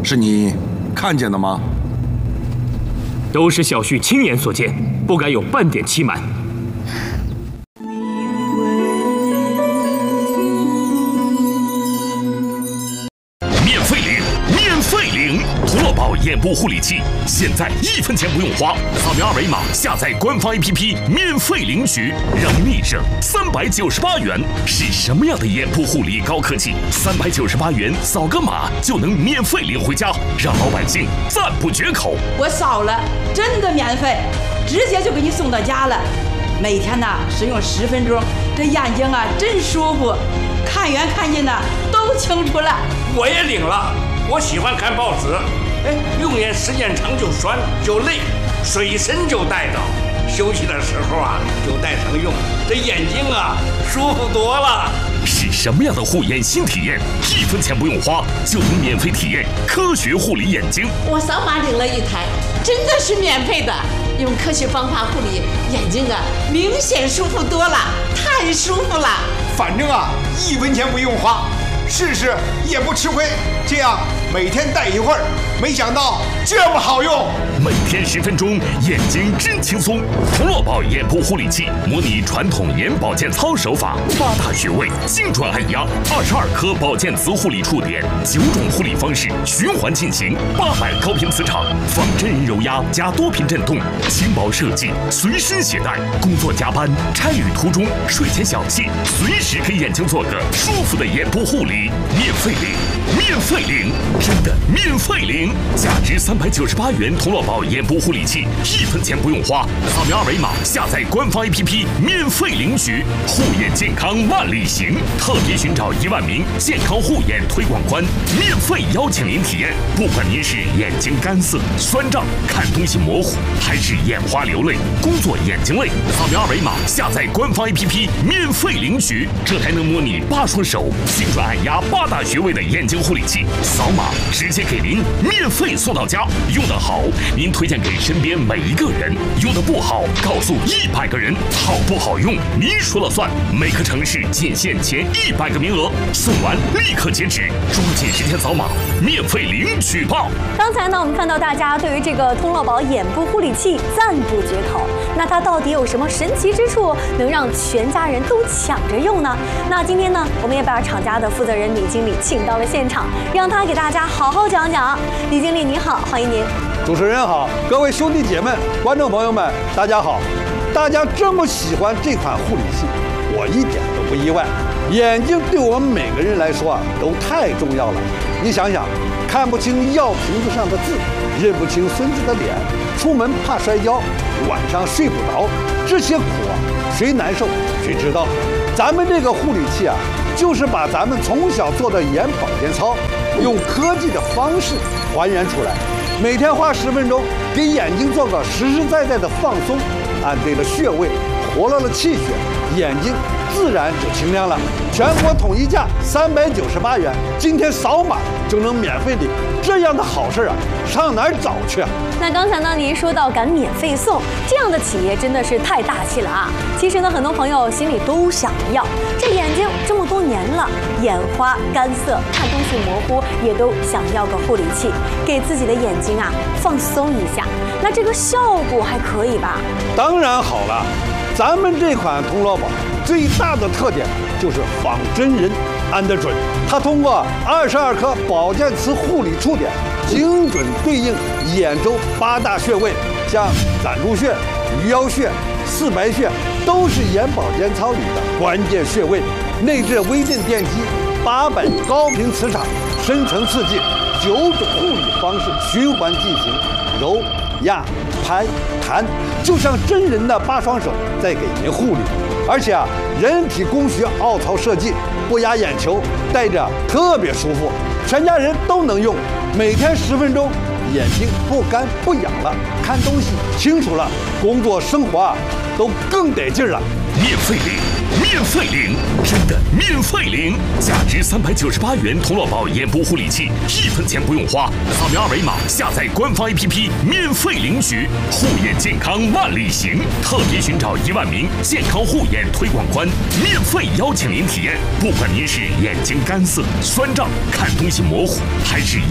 是你看见的吗？ 都是小婿亲眼所见，不该有半点欺瞒。 免费领童乐宝眼部护理器，现在1分钱不用花，扫描二维码下载官方 APP 免费领取，让你省398元。是什么样的眼部护理高科技？398元扫个码就能免费领回家，让老百姓赞不绝口。 我扫了，真的免费，直接就给你送到家了。每天呢使用10分钟，这眼睛啊真舒服，看远看近呢都清楚了。 我也领了，我喜欢看报纸，用眼时间长就酸就累，水参就带着，休息的时候啊就带上用，这眼睛啊舒服多了。 是什么样的护眼新体验？1分钱不用花就能免费体验科学护理眼睛。 我扫码领了一台，真的是免费的，用科学方法护理眼睛啊，明显舒服多了，太舒服了。 反正啊，1分钱不用花，试试也不吃亏。这样每天戴一会儿，没想到这么好用。 每天10分钟，眼睛真轻松。童乐宝眼部护理器模拟传统眼保健操手法，8大穴位精准按压，22颗保健磁护理触点，9种护理方式循环进行，800高频磁场，仿真人揉压加多频震动，轻薄设计，随身携带。工作加班、差旅途中、睡前小憩，随时给眼睛做个舒服的眼部护理，免费领，免费领，真的免费领！价值398元童乐宝眼部护理器，1分钱不用花，扫描二维码下载官方 APP 免费领取。护眼健康万里行，特别寻找1万名健康护眼推广官，免费邀请您体验。不管您是眼睛干涩、酸胀、看东西模糊，还是眼花流泪、工作眼睛累，扫描二维码下载官方 APP 免费领取。这台能模拟8双手精准按压8大穴位的眼睛护理器，扫码直接给您免费送到家。用得好，您推荐给身边每一个人；用得不好，告诉100个人。好不好用，您说了算。每个城市仅限前100个名额，送完立刻截止，抓紧时间扫码，免费领取吧。 刚才呢，我们看到大家对于这个童乐宝眼部护理器赞不绝口。那它到底有什么神奇之处，能让全家人都抢着用呢？那今天呢，我们也把厂家的负责人李经理请到了现场，让他给大家好好讲讲。李经理您好，欢迎您。 主持人好，各位兄弟姐妹、观众朋友们，大家好！大家这么喜欢这款护理器，我一点都不意外。眼睛对我们每个人来说啊，都太重要了。你想想，看不清药瓶子上的字，认不清孙子的脸，出门怕摔跤，晚上睡不着，这些苦啊，谁难受谁知道。咱们这个护理器啊，就是把咱们从小做的眼保健操，用科技的方式还原出来。每天花10分钟，给眼睛做个实实在在的放松，按对了穴位，活络了气血，眼睛自然就清亮了。全国统一价398元，今天扫码就能免费领，这样的好事啊，上哪儿找去啊？ 那刚才呢，您说到敢免费送，这样的企业真的是太大气了啊！其实呢，很多朋友心里都想要，这眼睛这么多年了，眼花、干涩、看东西模糊，也都想要个护理器，给自己的眼睛啊放松一下。那这个效果还可以吧？ 当然好了，咱们这款童乐宝最大的特点就是仿真人按得准，它通过22颗保健磁护理触点，精准对应眼周8大穴位，像攒竹穴、鱼腰穴、四白穴，都是眼保健操里的关键穴位。内置微电电机，800高频磁场，深层刺激，9种护理方式循环进行，揉、压、拍、弹，就像真人的8双手在给您护理。而且啊，人体工学凹槽设计，不压眼球，戴着特别舒服，全家人都能用。每天10分钟，眼睛不干不痒了，看东西清楚了，工作生活啊都更得劲了。 免费领，免费领，真的免费领！价值398元童乐宝眼部护理器，1分钱不用花，扫描二维码下载官方 APP 免费领取。护眼健康万里行，特别寻找1万名健康护眼推广官，免费邀请您体验。不管您是眼睛干涩、酸胀、看东西模糊，还是